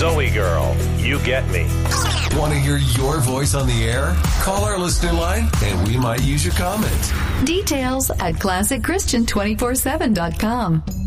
Zoe Girl, you get me. Want to hear your voice on the air? Call our listener line and we might use your comment. Details at ClassicChristian247.com.